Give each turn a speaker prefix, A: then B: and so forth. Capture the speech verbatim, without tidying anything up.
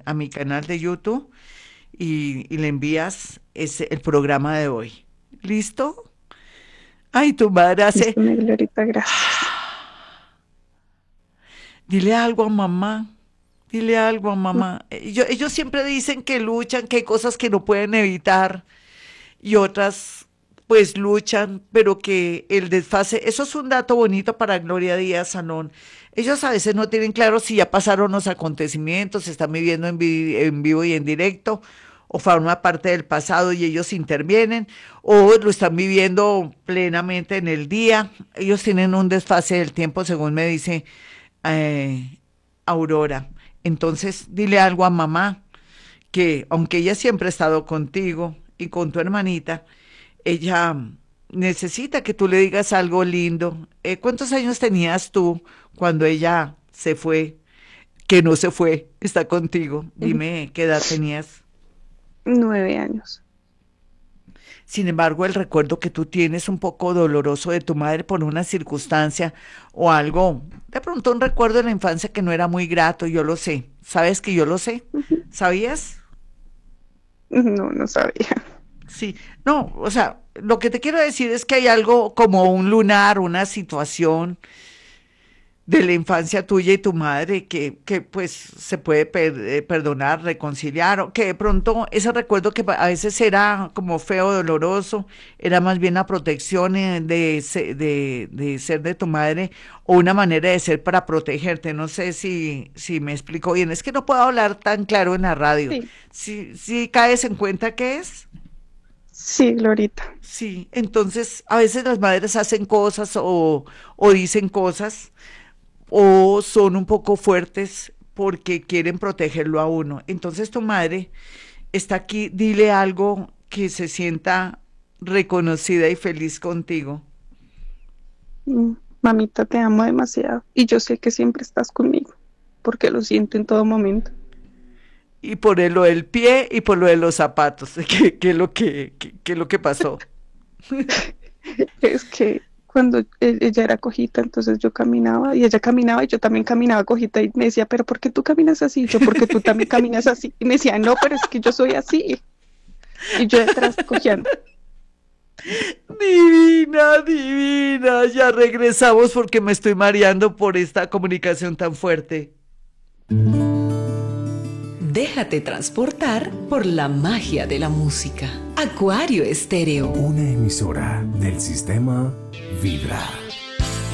A: a mi canal de YouTube y, y le envías ese, el programa de hoy. ¿Listo? Ay, tu madre hace,
B: Listo, mi Glorita, gracias.
A: dile algo a mamá, dile algo a mamá. Ellos, ellos siempre dicen que luchan, que hay cosas que no pueden evitar y otras pues luchan, pero que el desfase, eso es un dato bonito para Gloria Díaz Salón. Ellos a veces no tienen claro si ya pasaron los acontecimientos, se están viviendo en, vi- en vivo y en directo, o forma parte del pasado y ellos intervienen, o lo están viviendo plenamente en el día. Ellos tienen un desfase del tiempo, según me dice eh, Aurora. Entonces, dile algo a mamá, que aunque ella siempre ha estado contigo y con tu hermanita, ella necesita que tú le digas algo lindo. Eh, ¿cuántos años tenías tú cuando ella se fue? Que no se fue, está contigo. Dime qué edad tenías.
B: Nueve años.
A: Sin embargo, el recuerdo que tú tienes un poco doloroso de tu madre por una circunstancia o algo, de pronto un recuerdo de la infancia que no era muy grato, yo lo sé. ¿Sabes que yo lo sé? ¿Sabías?
B: No, no sabía.
A: Sí, no, o sea, lo que te quiero decir es que hay algo como un lunar, una situación de la infancia tuya y tu madre que, que pues se puede per- eh, perdonar, reconciliar, o que de pronto ese recuerdo que a veces era como feo, doloroso, era más bien la protección eh, de, se- de, de ser de tu madre o una manera de ser para protegerte. No sé si, si me explico bien, es que no puedo hablar tan claro en la radio.
B: Sí,
A: Si, si caes en cuenta que es.
B: sí, Glorita.
A: Sí, entonces a veces las madres hacen cosas o, o dicen cosas o son un poco fuertes porque quieren protegerlo a uno. Entonces tu madre está aquí, dile algo que se sienta reconocida y feliz contigo.
B: Mm, Mamita, te amo demasiado y yo sé que siempre estás conmigo, porque lo siento en todo momento.
A: Y por lo del pie y por lo de los zapatos, ¿qué, qué es lo que, qué, qué es lo que pasó?
B: Es que cuando e- ella era cojita, entonces yo caminaba y ella caminaba y yo también caminaba cojita y me decía, pero ¿por qué tú caminas así? Y yo, porque tú también caminas así. Y me decía, no, pero es que yo soy así. Y yo detrás cojeando.
A: Divina, divina, ya regresamos porque me estoy mareando por esta comunicación tan fuerte.
C: Déjate transportar por la magia de la música. Acuario Estéreo.
D: Una emisora del sistema Vibra.